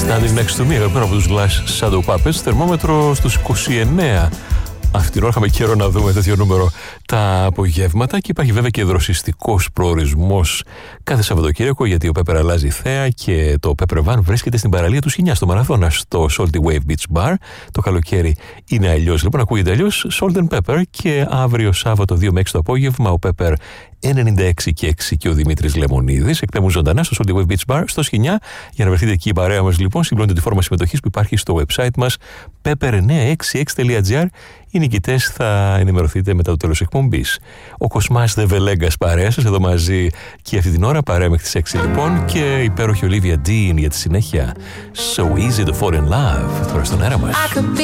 Standing Next to Me, αγαπημένο από τους Glass Shadow Puppets, θερμόμετρο στους 29. Αυτή την ώρα είχαμε καιρό να δούμε τέτοιο νούμερο τα απογεύματα και υπάρχει βέβαια και δροσιστικός προορισμός κάθε Σαββατοκύριακο, γιατί ο Pepper αλλάζει θέα και το Pepper Van βρίσκεται στην παραλία του Σινιά στο Μαραθώνα, στο Salty Wave Beach Bar. Το καλοκαίρι είναι αλλιώς, λοιπόν, ακούγεται αλλιώς, Salt and Pepper, και αύριο Σάββατο 2 με 6 το απόγευμα ο Pepper 96 και 6 και ο Δημήτρης Λεμονίδης εκπέμπουν ζωντανά στο Salty Wave Beach Bar στο Σινιά. Για να βρεθείτε εκεί η παρέα μας, λοιπόν, συμπληρώνετε τη φόρμα συμμετοχής που υπάρχει στο website μας pepper966.gr. Οι νικητές θα ενημερωθείτε μετά το τέλος εκπομπής. Ο Κοσμάς Δεβελέγκας παρέα σας εδώ μαζί και αυτή την ώρα, παρέα μέχρι τις 6 λοιπόν, και υπέροχη Olivia Dean για τη συνέχεια. So easy to fall in love. Τώρα στον αέρα μας.